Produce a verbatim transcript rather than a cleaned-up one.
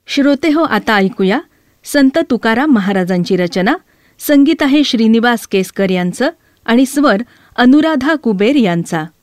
श्रोतेहो, आता ऐकूया संत तुकाराम महाराजांची रचना. संगीत आहे श्रीनिवास केसकर यांचं आणि स्वर अनुराधा कुबेर यांचा.